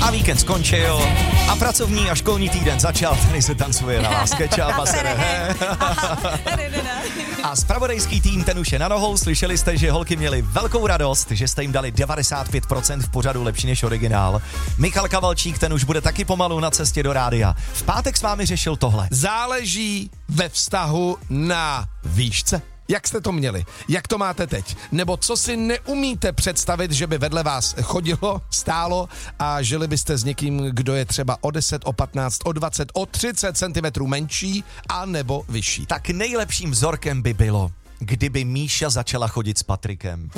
A víkend skončil a pracovní a školní týden začal, tady se tancuje na vás kečap a se A zpravodajský tým, ten už je na nohou, slyšeli jste, že holky měly velkou radost, že jste jim dali 95% v pořadu lepší než originál. Michal Kavalčík, ten už bude taky pomalu na cestě do rádia. V pátek s vámi řešil tohle. Záleží ve vztahu na výšce. Jak jste to měli? Jak to máte teď? Nebo co si neumíte představit, že by vedle vás chodilo, stálo a žili byste s někým, kdo je třeba o 10, o 15, o 20, o 30 cm menší a nebo vyšší? Tak nejlepším vzorkem by bylo, kdyby Míša začala chodit s Patrikem.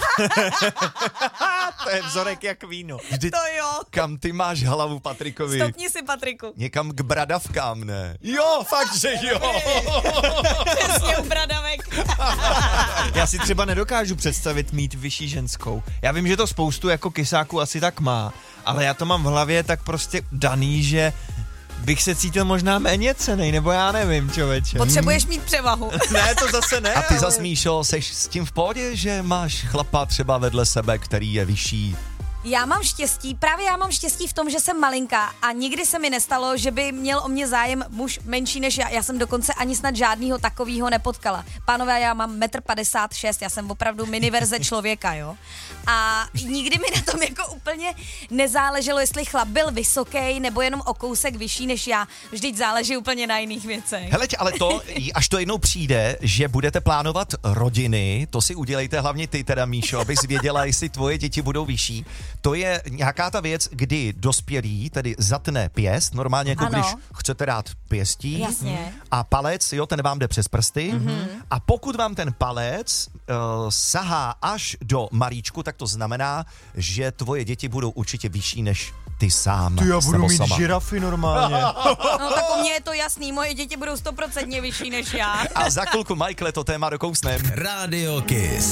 To je vzorek jak víno. Vždyť, To jo. kam ty máš hlavu Patrikovi? Stopni si, Patriku. Někam k bradavkám, ne? Jo, fakt, že jo. Přesně u bradavek. Já si třeba nedokážu představit mít vyšší ženskou. Já vím, že to spoustu jako kysáků asi tak má, ale já to mám v hlavě tak prostě daný, že bych se cítil možná méně cennej, nebo já nevím, člověče. Potřebuješ mít převahu. Ne, to zase ne. A ty ale- zas, Míšo, seš s tím v pohodě, že máš chlapa třeba vedle sebe, který je vyšší? Já mám štěstí v tom, že jsem malinká a nikdy se mi nestalo, že by měl o mě zájem muž menší než já. Já jsem dokonce ani snad žádnýho takovýho nepotkala. Pánové, já mám 1,56 m, já jsem opravdu miniverze člověka, jo. A nikdy mi na tom jako úplně nezáleželo, jestli chlap byl vysoký nebo jenom o kousek vyšší než já. Vždyť záleží úplně na jiných věcech. Hele, ale to, až to jednou přijde, že budete plánovat rodiny, to si udělejte hlavně ty teda, Míšo, abys věděla, jestli tvoje děti budou vyšší. To je nějaká ta věc, kdy dospělý tedy zatne pěst, normálně jako Ano. když chcete dát pěstí. Jasně. A palec, jo, ten vám jde přes prsty. A pokud vám ten palec sahá až do malíčku, tak to znamená, že tvoje děti budou určitě vyšší než ty sám. Ty, já budu nebo mít sama. žirafy normálně. No tak u mě je to jasný, moje děti budou 100% vyšší než já. A za chvilku, Michael, to téma dokousnem. Radio Kiss.